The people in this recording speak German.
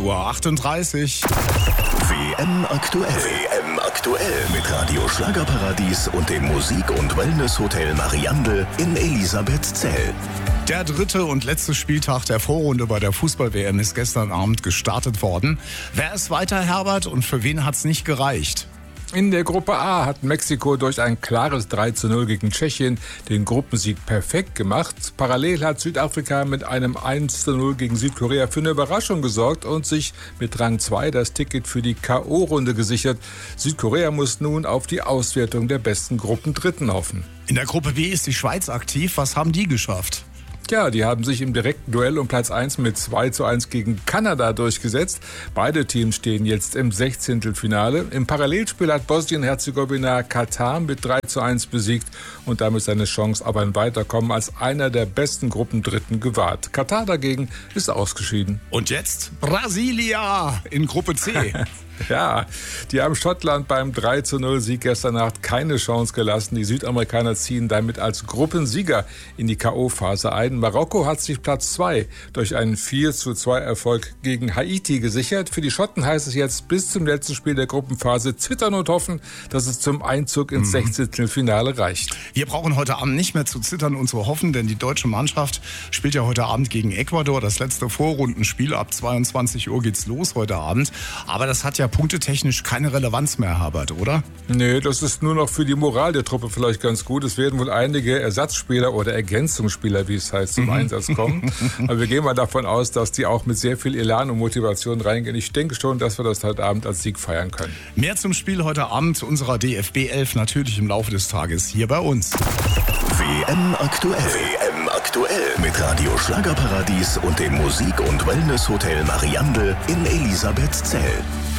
8:38 Uhr. WM aktuell. WM aktuell mit Radio Schlagerparadies und dem Musik- und Wellness-Hotel Mariandel in Elisabethzell. Der dritte und letzte Spieltag der Vorrunde bei der Fußball-WM ist gestern Abend gestartet worden. Wer ist weiter, Herbert, und für wen hat's nicht gereicht? In der Gruppe A hat Mexiko durch ein klares 3:0 gegen Tschechien den Gruppensieg perfekt gemacht. Parallel hat Südafrika mit einem 1:0 gegen Südkorea für eine Überraschung gesorgt und sich mit Rang 2 das Ticket für die K.O.-Runde gesichert. Südkorea muss nun auf die Auswertung der besten Gruppendritten hoffen. In der Gruppe B ist die Schweiz aktiv. Was haben die geschafft? Ja, die haben sich im direkten Duell um Platz 1 mit 2:1 gegen Kanada durchgesetzt. Beide Teams stehen jetzt im 16. Im Parallelspiel hat Bosnien-Herzegowina Katar mit 3:1 besiegt und damit seine Chance auf ein Weiterkommen als einer der besten Gruppendritten gewahrt. Katar dagegen ist ausgeschieden. Und jetzt Brasilia in Gruppe C. Ja, die haben Schottland beim 3:0-Sieg gestern Nacht keine Chance gelassen. Die Südamerikaner ziehen damit als Gruppensieger in die K.O.-Phase ein. Marokko hat sich Platz 2 durch einen 4:2-Erfolg gegen Haiti gesichert. Für die Schotten heißt es jetzt bis zum letzten Spiel der Gruppenphase zittern und hoffen, dass es zum Einzug ins 16. reicht. Wir brauchen heute Abend nicht mehr zu zittern und zu hoffen, denn die deutsche Mannschaft spielt ja heute Abend gegen Ecuador. Das letzte Vorrundenspiel. Ab 22 Uhr geht's los heute Abend. Aber das hat ja punktetechnisch keine Relevanz mehr, Herbert, oder? Nee, das ist nur noch für die Moral der Truppe vielleicht ganz gut. Es werden wohl einige Ersatzspieler oder Ergänzungsspieler, wie es heißt, zum Einsatz kommen. Aber wir gehen mal davon aus, dass die auch mit sehr viel Elan und Motivation reingehen. Ich denke schon, dass wir das heute Abend als Sieg feiern können. Mehr zum Spiel heute Abend unserer DFB 11 natürlich im Laufe des Tages hier bei uns. WM aktuell. WM aktuell mit Radio Schlagerparadies und dem Musik- und Wellness-Hotel Mariandel in Elisabethzell.